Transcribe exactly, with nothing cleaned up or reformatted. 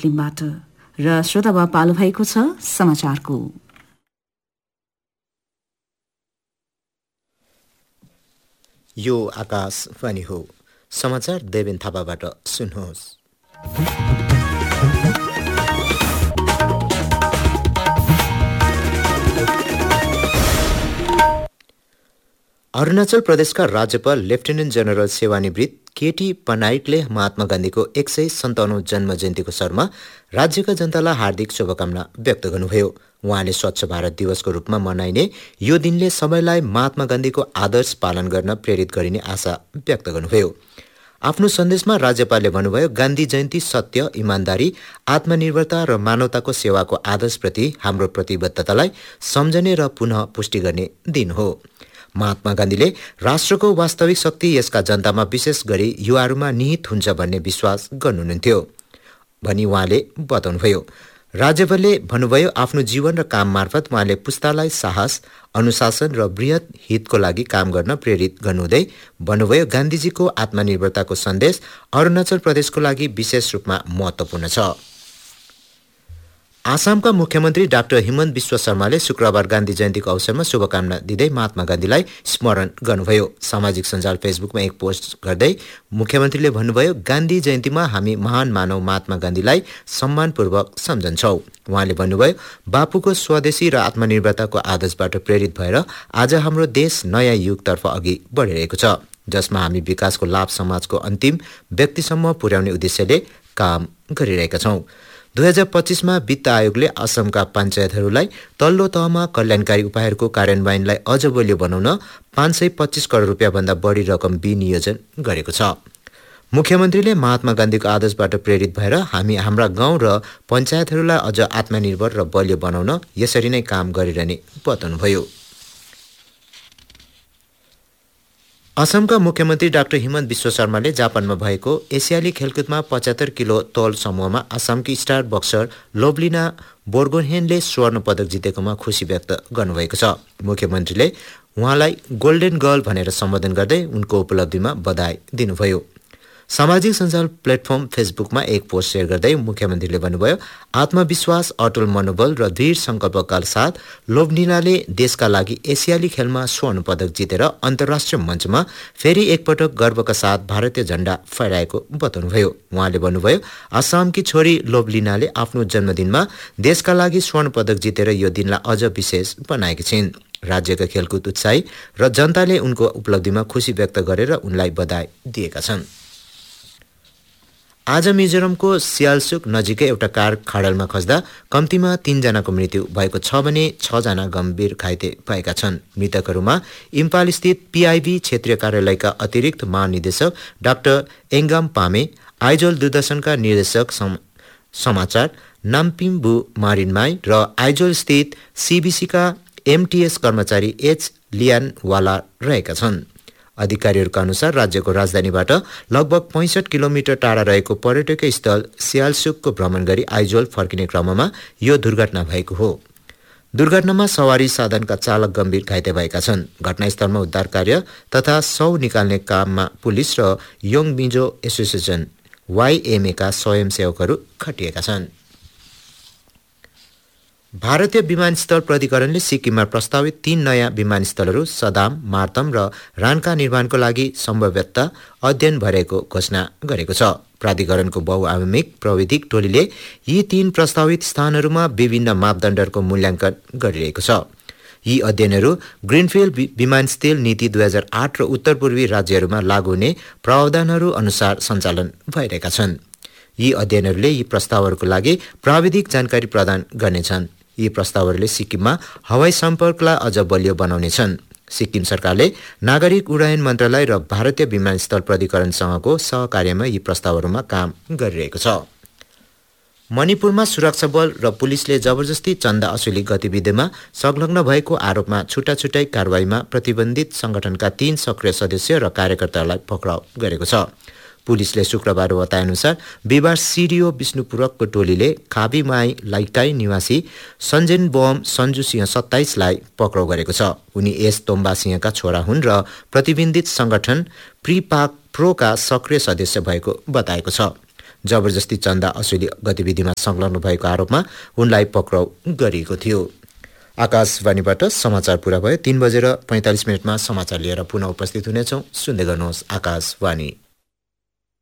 फिल्मबाट। र श्रोता अब पालो भएको छ समाचारको। यो आकाशवाणी हो। समाचार देवेन थापाबाट सुन्नुहोस्। अरुणाचल प्रदेशका राज्यपाल लेफ्टिनेन्ट जनरल सेवानिवृत्त केटी पनाइकले महात्मा गान्धीको एक सय सन्ताउन्न जन्म जयन्तीको अवसरमा राज्यका जनतालाई हार्दिक शुभकामना व्यक्त गर्नुभयो। उहाँले स्वच्छ भारत दिवसको रूपमा मनाइने यो दिनले सबैलाई महात्मा गान्धीको आदर्श पालन गर्न प्रेरित गरिने आशा व्यक्त गर्नुभयो। आफ्नो सन्देशमा राज्यपालले भन्नुभयो, गान्धी जयन्ती सत्य, इमानदारी, आत्मनिर्भरता र मानवताको सेवाको आदर्शप्रति हाम्रो प्रतिबद्धतालाई सम्झने र पुनः पुष्टि गर्ने दिन हो। महात्मा गान्धीले राष्ट्रको वास्तविक शक्ति यसका जनतामा विशेष गरी युवाहरूमा निहित हुन्छ भन्ने विश्वास गर्नुहुन्थ्यो भनी उहाँले बताउनुभयो। राज्यपालले भन्नुभयो, आफ्नो जीवन र काम मार्फत उहाँले पुस्तालाई साहस, अनुशासन र बृहत हितको लागि काम गर्न प्रेरित गर्नुहुँदै भन्नुभयो, गान्धीजीको आत्मनिर्भरताको सन्देश अरुणाचल प्रदेशको लागि विशेष रूपमा महत्त्वपूर्ण छ। आसामका मुख्यमन्त्री डाक्टर हिमन्त विश्व शर्माले शुक्रबार गान्धी जयन्तीको अवसरमा शुभकामना दिँदै महात्मा गान्धीलाई स्मरण गर्नुभयो। सामाजिक सञ्जाल फेसबुकमा एक पोस्ट गर्दै मुख्यमन्त्रीले भन्नुभयो, गान्धी जयन्तीमा हामी महान मानव महात्मा गान्धीलाई सम्मानपूर्वक सम्झन्छौँ। उहाँले भन्नुभयो, बापुको स्वदेशी र आत्मनिर्भरताको आदर्शबाट प्रेरित भएर आज हाम्रो देश नयाँ युगतर्फ अघि बढिरहेको छ, जसमा हामी विकासको लाभ समाजको अन्तिम व्यक्तिसम्म पुर्याउने उद्देश्यले काम गरिरहेका छौँ। दुई हजार पच्चीसमा वित्त आयोगले असमका पञ्चायतहरूलाई तल्लो तहमा कल्याणकारी उपायहरूको कार्यान्वयनलाई अझ बलियो बनाउन पाँच सय पच्चीस करोड रुपियाँभन्दा बढी रकम विनियोजन गरेको छ। मुख्यमन्त्रीले महात्मा गान्धीको आदर्शबाट प्रेरित भएर हामी हाम्रा गाउँ र पञ्चायतहरूलाई अझ आत्मनिर्भर र बलियो बनाउन यसरी नै काम गरिरहने बताउनुभयो। असमका मुख्यमन्त्री डाक्टर हिमन्त विश्व शर्माले जापानमा भएको एसियाली खेलकुदमा पचहत्तर किलो तौल समूहमा असमकी स्टार बक्सर लोभलिना बोर्गोहेनले स्वर्ण पदक जितेकोमा खुसी व्यक्त गर्नुभएको छ। मुख्यमन्त्रीले उहाँलाई गोल्डेन गर्ल भनेर सम्बोधन गर्दै उनको उपलब्धिमा बधाई दिनुभयो। सामाजिक सञ्जाल प्लेटफर्म फेसबुकमा एक पोस्ट सेयर गर्दै मुख्यमन्त्रीले भन्नुभयो, आत्मविश्वास, अटल मनोबल र दृढ सङ्कल्पका साथ लोभलिनाले देशका लागि एसियाली खेलमा स्वर्ण पदक जितेर अन्तर्राष्ट्रिय मञ्चमा फेरि एकपटक गर्वका साथ भारतीय झण्डा फहराएको बताउनुभयो। उहाँले भन्नुभयो, आसामकी छोरी लोभलिनाले आफ्नो जन्मदिनमा देशका लागि स्वर्ण पदक जितेर यो दिनलाई अझ विशेष बनाएकी छिन्। राज्यका खेलकुद उत्साही र जनताले उनको उपलब्धिमा खुसी व्यक्त गरेर उनलाई बधाई दिएका छन्। आज मिजोरमको सियालसुक नजिकै एउटा कार खाडलमा खस्दा कम्तीमा तीनजनाको मृत्यु भएको छ भने छजना गम्भीर घाइते भएका छन्। मृतकहरूमा इम्फाल स्थित पीआईबी क्षेत्रीय कार्यालयका अतिरिक्त महानिदेशक डाक्टर एङ्गाम पामे, आइजोल दूरदर्शनका निर्देशक सम, समाचार नाम्पिम्बु मारिनमाई र आइजोल स्थित सीबीसीका एमटीएस कर्मचारी एच लियानवाला रहेका छन्। अधिकारीहरूका अनुसार राज्यको राजधानीबाट लगभग पैंसठ किलोमिटर टाढा रहेको पर्यटकीय स्थल सियालसुकको भ्रमण गरी आइजोल फर्किने क्रममा यो दुर्घटना भएको हो। दुर्घटनामा सवारी साधनका चालक गम्भीर घाइते भएका छन्। घटनास्थलमा उद्धार कार्य तथा शव निकाल्ने काममा पुलिस र योङ मिजो एसोसिएसन वाइएमएका स्वयंसेवकहरू खटिएका छन्। भारतीय विमानस्थल प्राधिकरणले सिक्किममा प्रस्तावित तीन नयाँ विमानस्थलहरू सदाम, मार्तम र रानका निर्माणको लागि सम्भाव्यता अध्ययन भरेको घोषणा गरेको छ। प्राधिकरणको बहुआयामिक प्राविधिक टोलीले यी तीन प्रस्तावित स्थानहरूमा विभिन्न मापदण्डहरूको मूल्याङ्कन गरिरहेको छ। यी अध्ययनहरू ग्रिनफिल्ड विमानस्थल नीति दुई हजार आठ र उत्तर पूर्वी राज्यहरूमा लागू हुने प्रावधानहरू अनुसार सञ्चालन भइरहेका छन्। यी अध्ययनहरूले यी प्रस्तावहरूको लागि प्राविधिक जानकारी प्रदान गर्नेछन्। यी प्रस्तावहरूले सिक्किममा हवाई सम्पर्कलाई अझ बलियो बनाउनेछन्। सिक्किम सरकारले नागरिक उड्डयन मन्त्रालय र भारतीय विमानस्थल प्राधिकरणसँगको सहकार्यमा यी प्रस्तावहरूमा काम गरिरहेको छ। मणिपुरमा सुरक्षा बल र पुलिसले जबरजस्ती चन्दा असुली गतिविधिमा संलग्न भएको आरोपमा छुट्टा छुट्टै कारवाहीमा प्रतिबन्धित संगठनका तीन सक्रिय सदस्य र कार्यकर्तालाई पक्राउ गरेको छ। पुलिसले शुक्रबार बताएअनुसार बिहिबार सिडिओ विष्णुपुरकको टोलीले खाबीमाई लाइटाई निवासी सञ्जेन बोम सञ्जु सिंह सत्ताइसलाई पक्राउ गरेको छ। उनी एस तोम्बा सिंहका छोरा हुन् र प्रतिबन्धित संगठन प्रिपाक प्रोका सक्रिय सदस्य भएको बताएको छ। जबरजस्ती चन्दा असुली गतिविधिमा संलग्न भएको आरोपमा उनलाई पक्राउ गरिएको थियो। आकाशवाणीबाट समाचार पूरा भयो। तीन बजेर पैँतालिस मिनटमा समाचार लिएर पुनः उपस्थित हुनेछौँ। सुन्दै गर्नुहोस् आकाशवाणी।